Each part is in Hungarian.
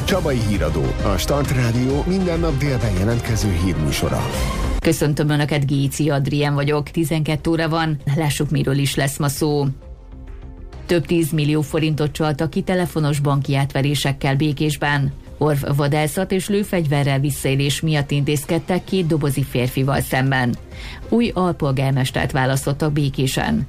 Csabai Híradó, a Start Rádió minden nap délben jelentkező hírműsora. Köszöntöm Önöket, Géci Adrien vagyok. 12 óra van, lássuk, miről is lesz ma szó. Több 10 millió forintot csaltak ki telefonos banki átverésekkel Békésben. Orvvadászat és lőfegyverrel visszaélés miatt intézkedtek 2 dobozi férfival szemben. Új alpolgármestert választottak Békésen.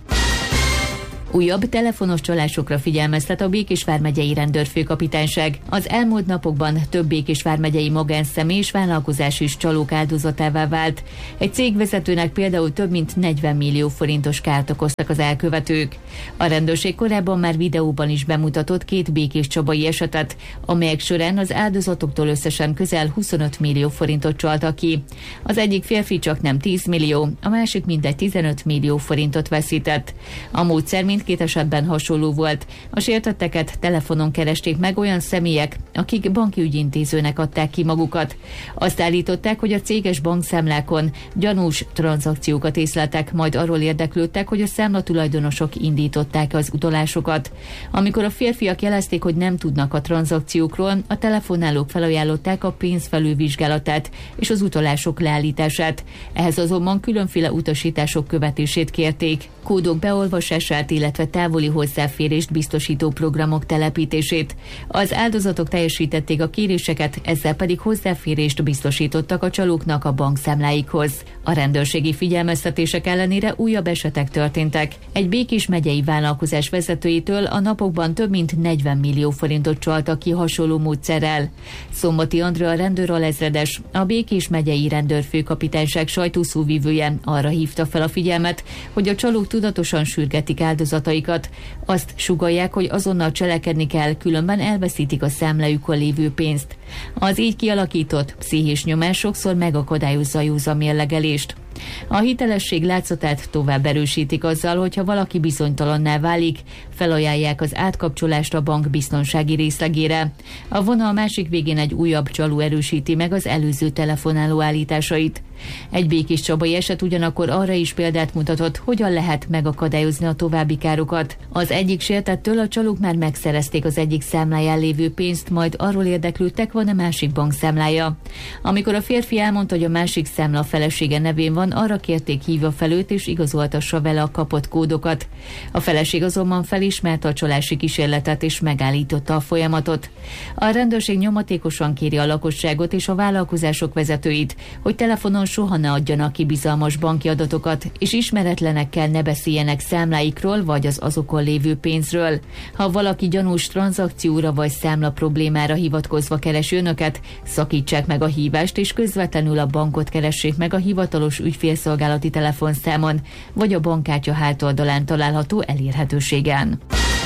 Újabb telefonos csalásokra figyelmeztet a Békés vármegyei rendőrfőkapitányság. Az elmúlt napokban több Békés vármegyei magánszemély és vállalkozás is csalók áldozatává vált. Egy cégvezetőnek például több mint 40 millió forintos kárt okoztak az elkövetők. A rendőrség korábban már videóban is bemutatott 2 békés csabai esetet, amelyek során az áldozatoktól összesen közel 25 millió forintot csaltak ki. Az egyik férfi csak nem 10 millió, a másik mintegy 15 millió forintot veszített. A módszer mindkét esetben hasonló volt. A sértetteket telefonon keresték meg olyan személyek, akik banki ügyintézőnek adták ki magukat. Azt állították, hogy a céges bankszámlákon gyanús tranzakciókat észleltek, majd arról érdeklődtek, hogy a számlatulajdonosok indították az utalásokat. Amikor a férfiak jelezték, hogy nem tudnak a tranzakciókról, a telefonálók felajánlották a pénz felülvizsgálatát és az utalások leállítását. Ehhez azonban különféle utasítások követését kérték. Kódok beolvasását, illetve távoli hozzáférést biztosító programok telepítését. Az áldozatok teljesítették a kéréseket, ezzel pedig hozzáférést biztosítottak a csalóknak a bankszámláikhoz. A rendőrségi figyelmeztetések ellenére újabb esetek történtek. Egy Békés megyei vállalkozás vezetőjétől a napokban több mint 40 millió forintot csaltak ki hasonló módszerrel. Szombati Andrea rendőralezredes, a Békés megyei rendőrfőkapitányság sajtószóvivője arra hívta fel a figyelmet, hogy a csalók tudatosan sürgetik áldozataikat. Azt sugallják, hogy azonnal cselekedni kell, különben elveszítik a számlájukon lévő pénzt. Az így kialakított pszichés nyomás sokszor megakadályozza a józan mérlegelést. A hitelesség látszatát tovább erősítik azzal, hogyha valaki bizonytalanná válik, felajánlják az átkapcsolást a bank biztonsági részlegére. A vonal másik végén egy újabb csaló erősíti meg az előző telefonáló állításait. Egy békés csabai eset ugyanakkor arra is példát mutatott, hogyan lehet megakadályozni a további károkat. Az egyik sértettől a csalók már megszerezték az egyik számláján lévő pénzt, majd arról érdeklődtek, van-e másik bankszámlája. Amikor a férfi elmondta, hogy a másik számla felesége nevén van, arra kérték, hívja fel őt és igazoltassa vele a kapott kódokat. A feleség azonban felismerte a csalási kísérletet és megállította a folyamatot. A rendőrség nyomatékosan kéri a lakosságot és a vállalkozások vezetőit, hogy telefonon soha ne adjanak ki bizalmas banki adatokat, és ismeretlenekkel ne beszéljenek számláikról vagy az azokon lévő pénzről. Ha valaki gyanús tranzakcióra vagy számla problémára hivatkozva keresi önöket, szakítsák meg a hívást, és közvetlenül a bankot keressék meg a hivatalos ügyfélszolgálati telefonszámon, vagy a bankkártya hátoldalán található elérhetőségen.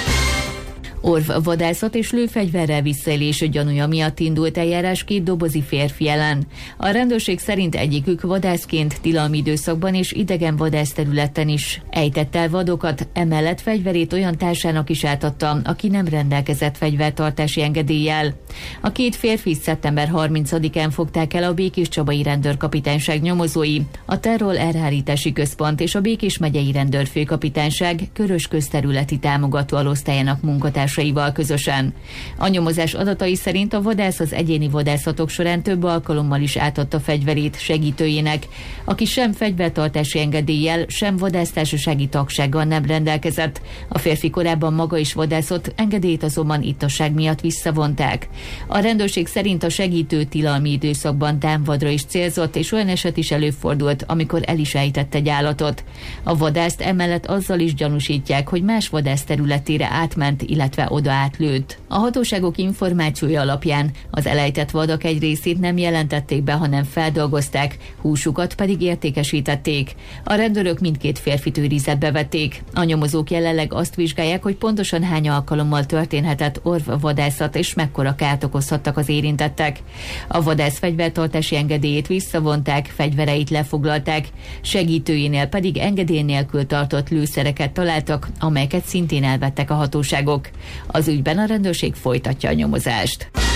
Orvvadászat és lőfegyverrel visszaélés gyanúja miatt indult eljárás 2 dobozi férfi ellen. A rendőrség szerint egyikük vadászként tilalmi időszakban és idegen vadászterületen is ejtett el vadokat, emellett fegyverét olyan társának is átadta, aki nem rendelkezett fegyvertartási engedéllyel. A 2 férfi szeptember 30-án fogták el a Békéscsabai rendőrkapitányság nyomozói, a Terror elhárítási központ és a Békés megyei rendőrfőkapitányság Körös közterületi támogató alosztályának munkatársai közösen. A nyomozás adatai szerint a vadász az egyéni vadászatok során több alkalommal is átadta fegyverét segítőjének, aki sem fegyvertartási engedéllyel, sem vadásztársasági tagsággal nem rendelkezett. A férfi korábban maga is vadászott, engedélyt azonban ittasság miatt visszavonták. A rendőrség szerint a segítő tilalmi időszakban támvadra is célzott, és olyan eset is előfordult, amikor el is ejtett egy állatot. A vadászt emellett azzal is gyanúsítják, hogy más vadász területére átment, illetve oda átlőtt. A hatóságok információja alapján az elejtett vadak egy részét nem jelentették be, hanem feldolgozták, húsukat pedig értékesítették. A rendőrök mindkét férfit őrizetbe vették. A nyomozók jelenleg azt vizsgálják, hogy pontosan hány alkalommal történhetett orvvadászat és mekkora kárt okozhattak az érintettek. A vadász fegyvertartási engedélyét visszavonták, fegyvereit lefoglalták, segítőjénél pedig engedély nélkül tartott lőszereket találtak, amelyeket szintén elvettek a hatóságok. Az ügyben a rendőrség folytatja a nyomozást.